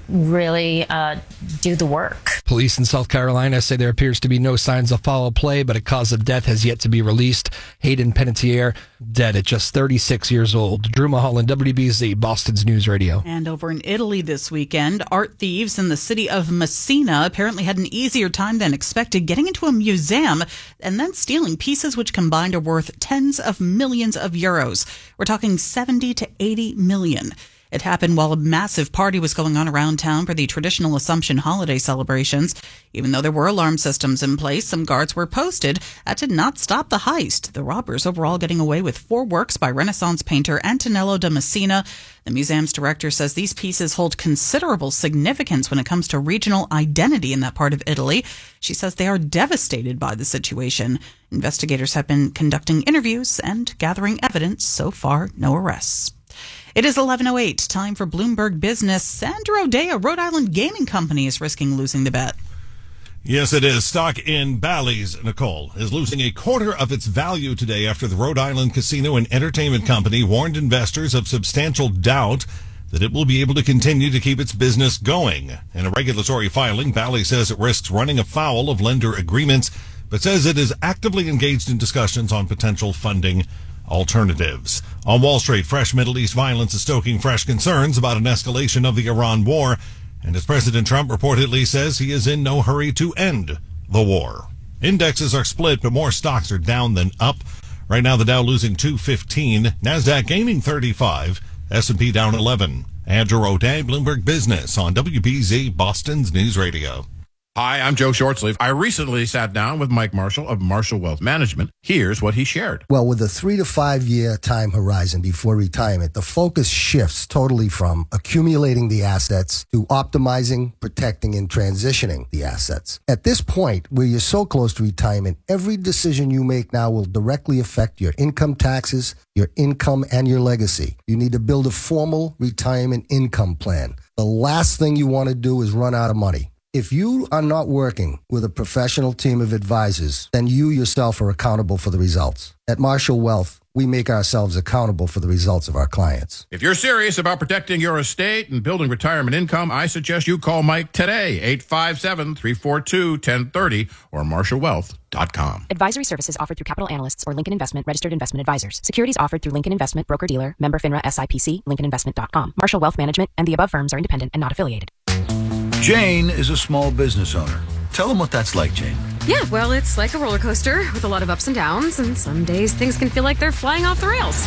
Really do the work. Police in South Carolina say there appears to be no signs of foul play, but a cause of death has yet to be released. Hayden Panettiere, dead at just 36 years old. Drew Mulholland, WBZ, Boston's News Radio. And over in Italy this weekend, art thieves in the city of Messina apparently had an easier time than expected getting into a museum and then stealing pieces which combined are worth tens of millions of euros. We're talking 70 to 80 million. It happened while a massive party was going on around town for the traditional Assumption holiday celebrations. Even though there were alarm systems in place, some guards were posted. That did not stop the heist. The robbers overall getting away with 4 works by Renaissance painter Antonello da Messina. The museum's director says these pieces hold considerable significance when it comes to regional identity in that part of Italy. She says they are devastated by the situation. Investigators have been conducting interviews and gathering evidence. So far, no arrests. It is 11:08, time for Bloomberg Business. Sandra O'Day, a Rhode Island gaming company, is risking losing the bet. Yes, it is. Stock in Bally's, Nicole, is losing a quarter of its value today after the Rhode Island Casino and Entertainment Company warned investors of substantial doubt that it will be able to continue to keep its business going. In a regulatory filing, Bally's says it risks running afoul of lender agreements, but says it is actively engaged in discussions on potential funding alternatives. On Wall Street, fresh Middle East violence is stoking fresh concerns about an escalation of the Iran war, and as President Trump reportedly says he is in no hurry to end the war. Indexes are split, but more stocks are down than up. Right now, the Dow losing 215, NASDAQ gaining 35, S&P down 11. Andrew O'Day, Bloomberg Business on WBZ, Boston's News Radio. Hi, I'm Joe Shortsleeve. I recently sat down with Mike Marshall of Marshall Wealth Management. Here's what he shared. Well, with a 3 to 5 year time horizon before retirement, the focus shifts totally from accumulating the assets to optimizing, protecting, and transitioning the assets. At this point, where you're so close to retirement, every decision you make now will directly affect your income taxes, your income, and your legacy. You need to build a formal retirement income plan. The last thing you want to do is run out of money. If you are not working with a professional team of advisors, then you yourself are accountable for the results. At Marshall Wealth, we make ourselves accountable for the results of our clients. If you're serious about protecting your estate and building retirement income, I suggest you call Mike today, 857-342-1030 or MarshallWealth.com. Advisory services offered through Capital Analysts or Lincoln Investment Registered Investment Advisors. Securities offered through Lincoln Investment Broker-Dealer, member FINRA SIPC, LincolnInvestment.com. Marshall Wealth Management and the above firms are independent and not affiliated. Jane is a small business owner. Tell them what that's like, Jane. Yeah, well, it's like a roller coaster with a lot of ups and downs, and some days things can feel like they're flying off the rails.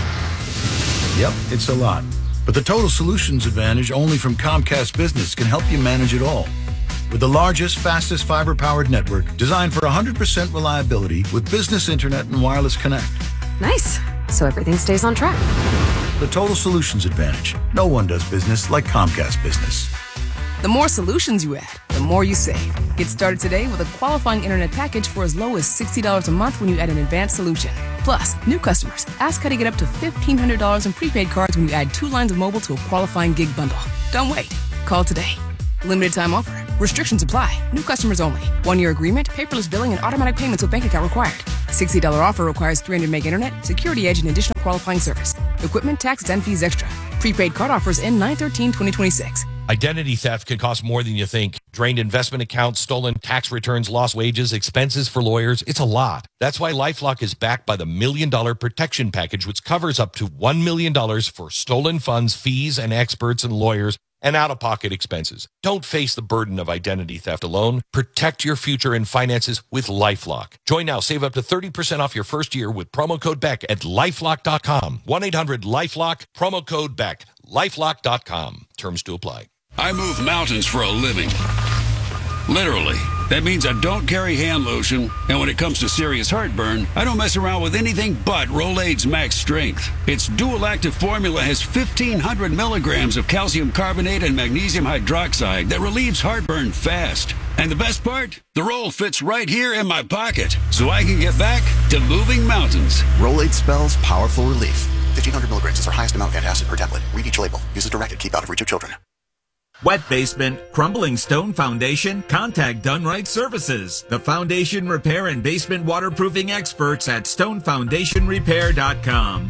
Yep, it's a lot. But the Total Solutions Advantage only from Comcast Business can help you manage it all. With the largest, fastest fiber-powered network designed for 100% reliability with business internet and wireless connect. Nice. So everything stays on track. The Total Solutions Advantage. No one does business like Comcast Business. The more solutions you add, the more you save. Get started today with a qualifying internet package for as low as $60 a month when you add an advanced solution. Plus, new customers, ask how to get up to $1,500 in prepaid cards when you add 2 lines of mobile to a qualifying gig bundle. Don't wait. Call today. Limited time offer. Restrictions apply. New customers only. 1-year agreement, paperless billing, and automatic payments with bank account required. $60 offer requires 300 meg internet, security edge, and additional qualifying service. Equipment, taxes, and fees extra. Prepaid card offers end 9/13/2026. Identity theft can cost more than you think. Drained investment accounts, stolen tax returns, lost wages, expenses for lawyers. It's a lot. That's why LifeLock is backed by the $1 Million Protection Package, which covers up to $1 million for stolen funds, fees, and experts and lawyers, and out-of-pocket expenses. Don't face the burden of identity theft alone. Protect your future and finances with LifeLock. Join now. Save up to 30% off your first year with promo code BECK at LifeLock.com. 1-800-LifeLock, promo code BECK. LifeLock.com. Terms to apply. I move mountains for a living. Literally. That means I don't carry hand lotion, and when it comes to serious heartburn, I don't mess around with anything but Rolaids Max Strength. Its dual active formula has 1,500 milligrams of calcium carbonate and magnesium hydroxide that relieves heartburn fast. And the best part? The roll fits right here in my pocket, so I can get back to moving mountains. Rolaids spells powerful relief. 1,500 milligrams is our highest amount of antacid per tablet. Read each label. Use as directed. Keep out of reach of children. Wet basement, crumbling stone foundation? Contact Dunright Services, the foundation repair and basement waterproofing experts at stonefoundationrepair.com.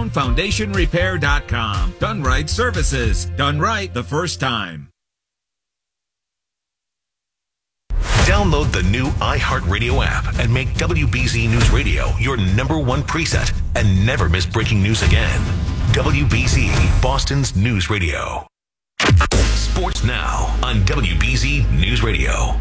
Stonefoundationrepair.com. Dunright Services. Done right the first time. Download the new iHeartRadio app and make WBZ News Radio your #1 preset and never miss breaking news again. WBZ, Boston's News Radio. Sports Now on WBZ News Radio.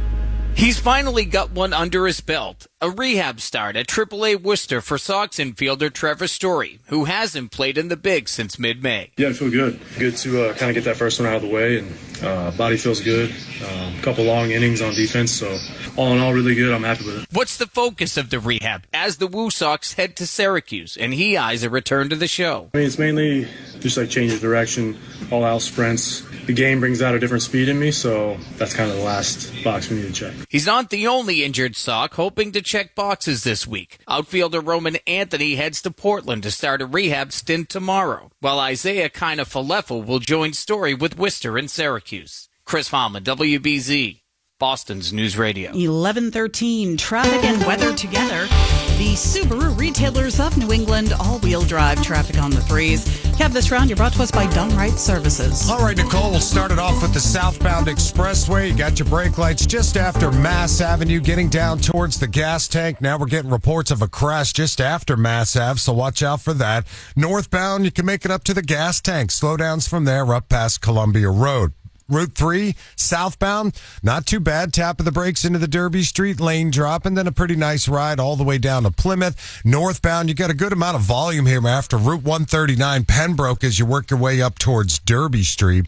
He's finally got one under his belt. A rehab start at AAA Worcester for Sox infielder Trevor Story, who hasn't played in the big since mid-May. Yeah, I feel good. Good to kind of get that first one out of the way, and body feels good. A couple long innings on defense, so all in all, really good. I'm happy with it. What's the focus of the rehab as the Woo Sox head to Syracuse and he eyes a return to the show? I mean, it's mainly just like change of direction, all-out sprints. The game brings out a different speed in me, so that's kind of the last box we need to check. He's not the only injured Sox hoping to check boxes this week. Outfielder Roman Anthony heads to Portland to start a rehab stint tomorrow, while Isaiah Kiner-Falefa will join Story with Worcester and Syracuse. Chris Fallon, WBZ, Boston's News Radio. 11:13, traffic and weather together. The Subaru retailers of New England, all-wheel drive traffic on the threes. Kev, this round, you're brought to us by Dunright Services. All right, Nicole, we'll start it off with the southbound expressway. You got your brake lights just after Mass Avenue, getting down towards the gas tank. Now we're getting reports of a crash just after Mass Ave, so watch out for that. Northbound, you can make it up to the gas tank. Slowdowns from there up past Columbia Road. Route 3, southbound, not too bad. Tap of the brakes into the Derby Street lane drop, and then a pretty nice ride all the way down to Plymouth. Northbound, you got a good amount of volume here after Route 139 Pembroke as you work your way up towards Derby Street.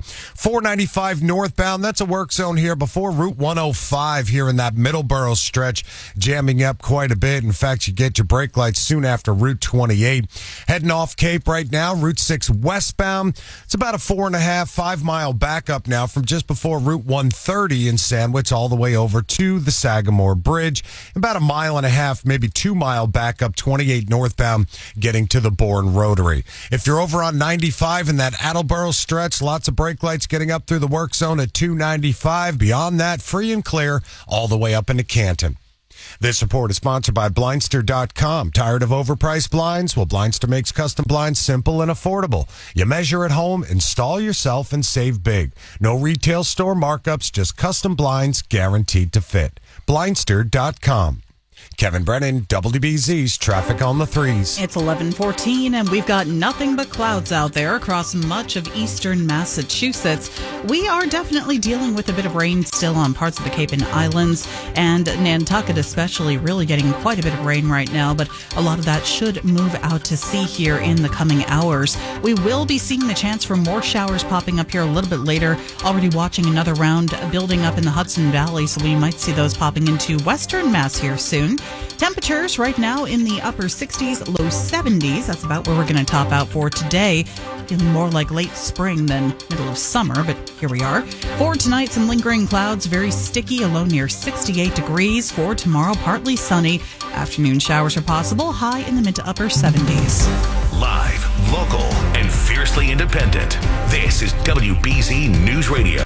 495 northbound, that's a work zone here before Route 105 here in that Middleborough stretch, jamming up quite a bit. In fact, you get your brake lights soon after Route 28. Heading off Cape right now, Route 6 westbound. It's about a 4.5-5 mile backup now from just before Route 130 in Sandwich all the way over to the Sagamore Bridge. About a 1.5 miles, maybe 2 mile backup, 28 northbound, getting to the Bourne Rotary. If you're over on 95 in that Attleboro stretch, lots of brake lights getting up through the work zone at 295. Beyond that, free and clear all the way up into Canton. This report is sponsored by Blindster.com. Tired of overpriced blinds? Well, Blindster makes custom blinds simple and affordable. You measure at home, install yourself, and save big. No retail store markups, just custom blinds guaranteed to fit. Blindster.com. Kevin Brennan, WBZ's Traffic on the Threes. It's 11:14, and we've got nothing but clouds out there across much of eastern Massachusetts. We are definitely dealing with a bit of rain still on parts of the Cape and Islands, and Nantucket especially really getting quite a bit of rain right now, but a lot of that should move out to sea here in the coming hours. We will be seeing the chance for more showers popping up here a little bit later. Already watching another round building up in the Hudson Valley, so we might see those popping into western Mass here soon. Temperatures right now in the upper 60s, low 70s. That's about where we're going to top out for today. Feeling more like late spring than middle of summer, but here we are. For tonight, some lingering clouds, very sticky, a low near 68 degrees. For tomorrow, partly sunny. Afternoon showers are possible, high in the mid to upper 70s. Live, local, and fiercely independent. This is WBZ News Radio.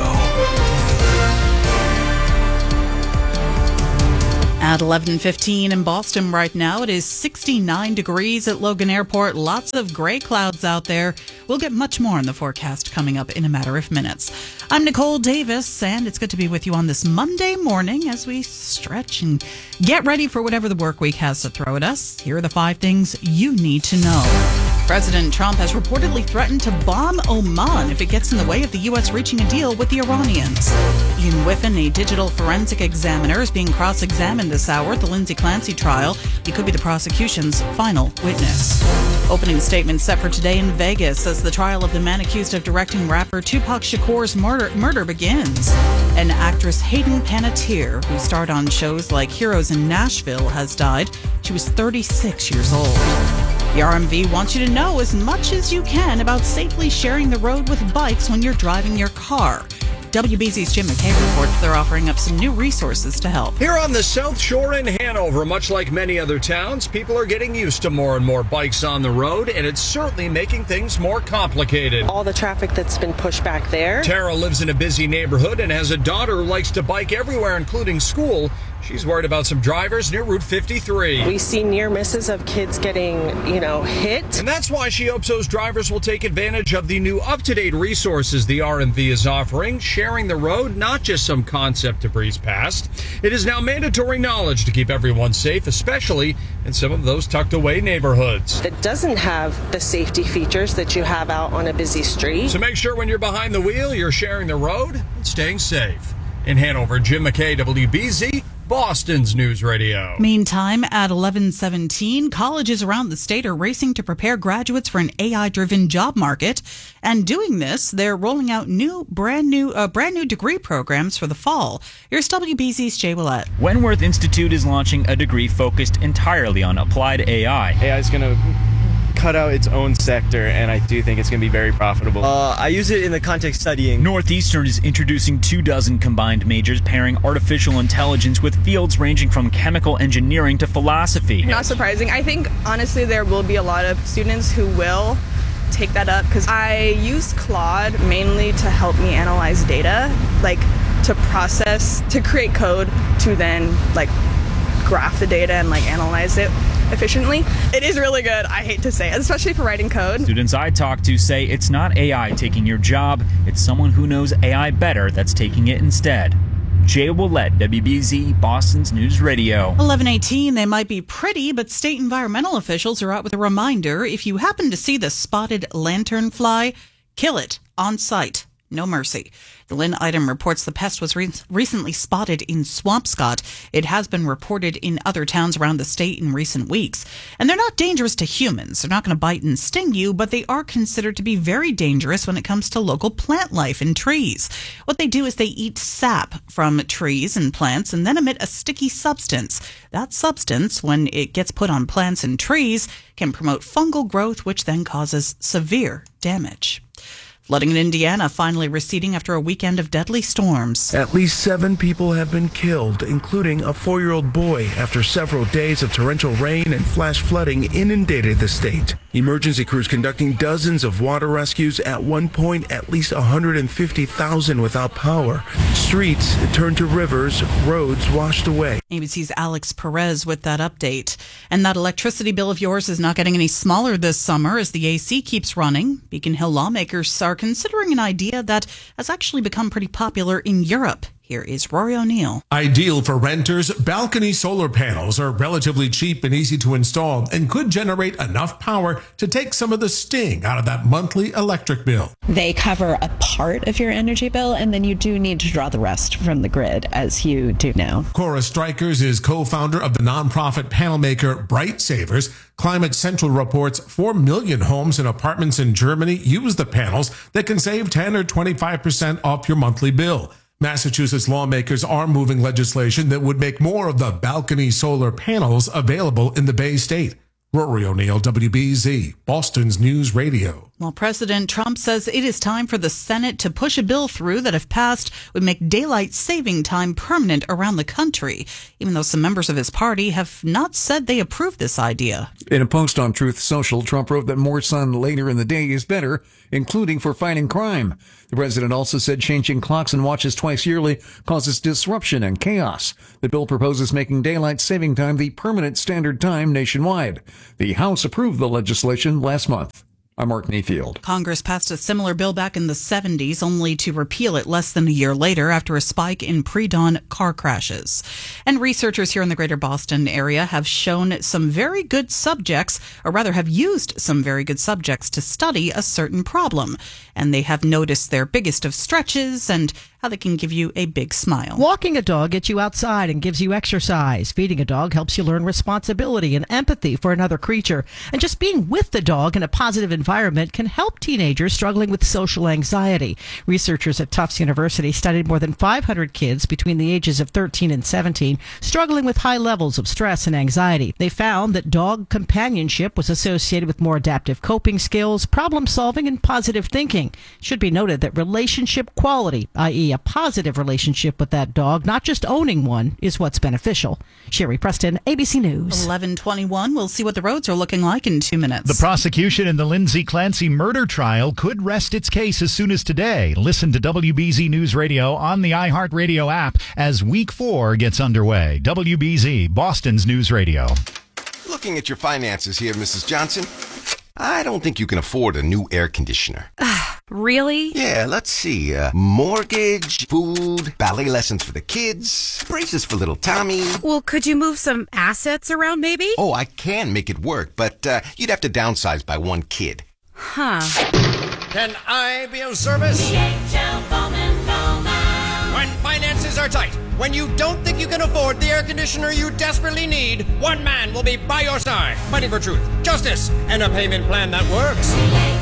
At 11:15 in Boston right now, it is 69 degrees at Logan Airport. Lots of gray clouds out there. We'll get much more on the forecast coming up in a matter of minutes. I'm Nicole Davis, and it's good to be with you on this Monday morning as we stretch and get ready for whatever the work week has to throw at us. Here are the 5 things you need to know. President Trump has reportedly threatened to bomb Oman if it gets in the way of the U.S. reaching a deal with the Iranians. Ian Whiffen, a digital forensic examiner, is being cross-examined this hour at the Lindsay Clancy trial. He could be the prosecution's final witness. Opening statement set for today in Vegas as the trial of the man accused of directing rapper Tupac Shakur's murder begins. And actress Hayden Panettiere, who starred on shows like Heroes in Nashville, has died. She was 36 years old. The RMV wants you to know as much as you can about safely sharing the road with bikes when you're driving your car. WBZ's Jim McKay reports they're offering up some new resources to help. Here on the South Shore in Hanover, much like many other towns, people are getting used to more and more bikes on the road, and it's certainly making things more complicated. All the traffic that's been pushed back there. Tara lives in a busy neighborhood and has a daughter who likes to bike everywhere, including school. She's worried about some drivers near Route 53. We see near misses of kids getting, hit. And that's why she hopes those drivers will take advantage of the new up-to-date resources the RMV is offering, sharing the road, not just some concept to breeze past. It is now mandatory knowledge to keep everyone safe, especially in some of those tucked-away neighborhoods. It doesn't have the safety features that you have out on a busy street. So make sure when you're behind the wheel, you're sharing the road and staying safe. In Hanover, Jim McKay, WBZ, Boston's News Radio. Meantime, at 11:17, colleges around the state are racing to prepare graduates for an AI-driven job market. And doing this, they're rolling out brand new degree programs for the fall. Here's WBZ's Jay Willett. Wentworth Institute is launching a degree focused entirely on applied AI. AI is going to cut out its own sector, and I do think it's going to be very profitable. I use it in the context studying. Northeastern is introducing 24 combined majors pairing artificial intelligence with fields ranging from chemical engineering to philosophy. Not surprising. I think, honestly, there will be a lot of students who will take that up because I use Claude mainly to help me analyze data, to process, to create code, to then, graph the data and, analyze it efficiently. It is really good, I hate to say it, especially for writing code. Students I talk to say it's not AI taking your job, it's someone who knows AI better that's taking it instead. Jay Willett, WBZ, Boston's News Radio. 11:18, they might be pretty, but state environmental officials are out with a reminder. If you happen to see the spotted lanternfly, kill it on site. No mercy. The Lynn item reports the pest was recently spotted in Swampscott. It has been reported in other towns around the state in recent weeks. And they're not dangerous to humans. They're not going to bite and sting you, but they are considered to be very dangerous when it comes to local plant life in trees. What they do is they eat sap from trees and plants and then emit a sticky substance. That substance, when it gets put on plants and trees, can promote fungal growth, which then causes severe damage. Flooding in Indiana finally receding after a weekend of deadly storms. At least 7 people have been killed, including a 4-year-old boy, after several days of torrential rain and flash flooding inundated the state. Emergency crews conducting dozens of water rescues. At one point, at least 150,000 without power. Streets turned to rivers, roads washed away. ABC's Alex Perez with that update. And that electricity bill of yours is not getting any smaller this summer as the AC keeps running. Beacon Hill lawmakers are considering an idea that has actually become pretty popular in Europe. Here is Rory O'Neill. Ideal for renters, balcony solar panels are relatively cheap and easy to install and could generate enough power to take some of the sting out of that monthly electric bill. They cover a part of your energy bill, and then you do need to draw the rest from the grid, as you do now. Cora Strikers is co-founder of the nonprofit panel maker Bright Savers. Climate Central reports 4 million homes and apartments in Germany use the panels that can save 10 or 25% off your monthly bill. Massachusetts lawmakers are moving legislation that would make more of the balcony solar panels available in the Bay State. Rory O'Neill, WBZ, Boston's News Radio. Well, President Trump says it is time for the Senate to push a bill through that, if passed, would make daylight saving time permanent around the country, even though some members of his party have not said they approve this idea. In a post on Truth Social, Trump wrote that more sun later in the day is better, including for fighting crime. The president also said changing clocks and watches twice yearly causes disruption and chaos. The bill proposes making daylight saving time the permanent standard time nationwide. The House approved the legislation last month. I'm Mark Mayfield. Congress passed a similar bill back in the 70s, only to repeal it less than a year later after a spike in pre-dawn car crashes. And researchers here in the greater Boston area have shown some very good subjects, or rather have used some very good subjects to study a certain problem. And they have noticed their biggest of stretches and how they can give you a big smile. Walking a dog gets you outside and gives you exercise. Feeding a dog helps you learn responsibility and empathy for another creature. And just being with the dog in a positive environment can help teenagers struggling with social anxiety. Researchers at Tufts University studied more than 500 kids between the ages of 13 and 17 struggling with high levels of stress and anxiety. They found that dog companionship was associated with more adaptive coping skills, problem solving, and positive thinking. It should be noted that relationship quality, i.e. a positive relationship with that dog, not just owning one, is what's beneficial. Sherry Preston, ABC News. 11:21. We'll see what the roads are looking like in 2 minutes. The prosecution in the Lindsay Clancy murder trial could rest its case as soon as today. Listen to WBZ News Radio on the iHeartRadio app as Week 4 gets underway. WBZ, Boston's News Radio. Looking at your finances here, Mrs. Johnson, I don't think you can afford a new air conditioner. Really? Yeah, let's see. Mortgage, food, ballet lessons for the kids, braces for little Tommy. Well, could you move some assets around maybe? Oh, I can make it work, but you'd have to downsize by one kid. Huh. Can I be of service? When finances are tight, when you don't think you can afford the air conditioner you desperately need, one man will be by your side, fighting for truth, justice, and a payment plan that works.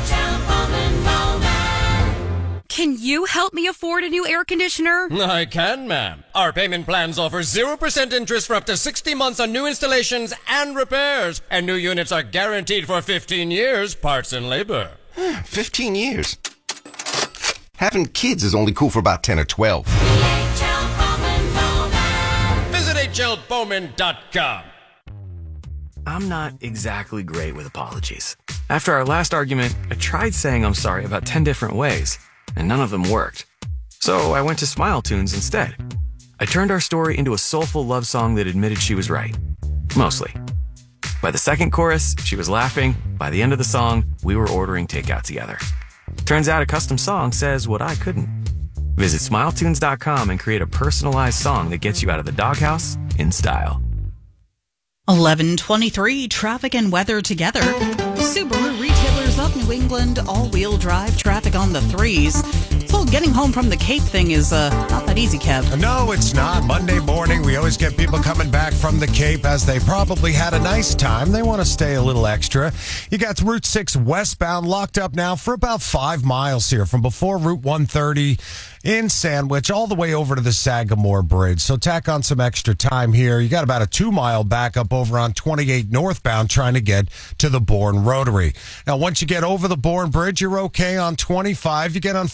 Can you help me afford a new air conditioner? I can, ma'am. Our payment plans offer 0% interest for up to 60 months on new installations and repairs. And new units are guaranteed for 15 years, parts and labor. 15 years? Having kids is only cool for about 10 or 12. Visit hlbowman.com. I'm not exactly great with apologies. After our last argument, I tried saying I'm sorry about 10 different ways, and none of them worked. So I went to Smile Tunes instead. I turned our story into a soulful love song that admitted she was right. Mostly. By the second chorus, she was laughing. By the end of the song, we were ordering takeout together. Turns out a custom song says what I couldn't. Visit SmileTunes.com and create a personalized song that gets you out of the doghouse in style. 11:23, traffic and weather together. Subaru retailers of New England, all-wheel drive traffic on the 3s. This whole getting home from the Cape thing is not that easy, Kev. No, it's not. Monday morning, we always get people coming back from the Cape as they probably had a nice time. They want to stay a little extra. You got Route 6 westbound locked up now for about 5 miles here from before Route 130 in Sandwich all the way over to the Sagamore Bridge. So tack on some extra time here. You got about a 2-mile backup over on 28 northbound trying to get to the Bourne Rotary. Now, once you get over the Bourne Bridge, you're okay on 25. You get on 490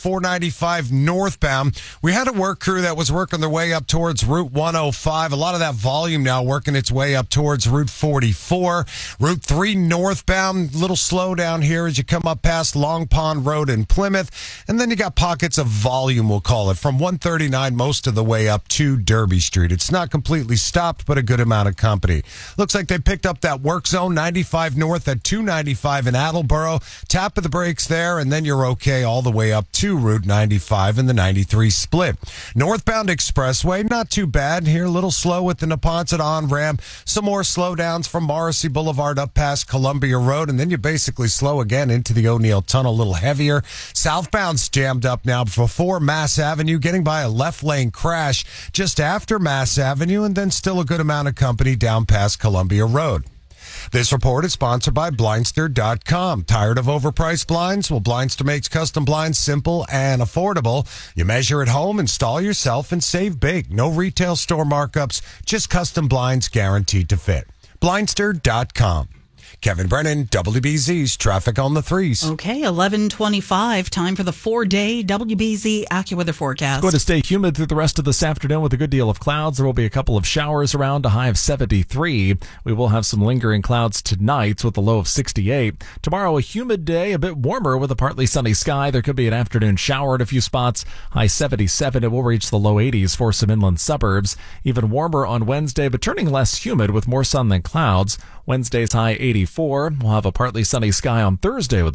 295 northbound. We had a work crew that was working their way up towards Route 105. A lot of that volume now working its way up towards Route 44. Route 3 northbound, little slow down here as you come up past Long Pond Road in Plymouth. And then you got pockets of volume, we'll call it, from 139 most of the way up to Derby Street. It's not completely stopped, but a good amount of company. Looks like they picked up that work zone, 95 north at 295 in Attleboro. Tap of the brakes there, and then you're okay all the way up to Route 95 and the 93 split. Northbound Expressway, not too bad here. A little slow with the Neponset on-ramp. Some more slowdowns from Morrissey Boulevard up past Columbia Road, and then you basically slow again into the O'Neill Tunnel, a little heavier. Southbound's jammed up now before Mass Avenue, getting by a left lane crash just after Mass Avenue, and then still a good amount of company down past Columbia Road. This report is sponsored by Blindster.com. Tired of overpriced blinds? Well, Blindster makes custom blinds simple and affordable. You measure at home, install yourself, and save big. No retail store markups, just custom blinds guaranteed to fit. Blindster.com. Kevin Brennan, WBZ's Traffic on the 3s. Okay, 11:25, time for the 4-day WBZ AccuWeather forecast. It's going to stay humid through the rest of this afternoon with a good deal of clouds. There will be a couple of showers around, a high of 73. We will have some lingering clouds tonight with a low of 68. Tomorrow, a humid day, a bit warmer with a partly sunny sky. There could be an afternoon shower at a few spots, high 77. It will reach the low 80s for some inland suburbs. Even warmer on Wednesday, but turning less humid with more sun than clouds. Wednesday's high 84. We'll have a partly sunny sky on Thursday with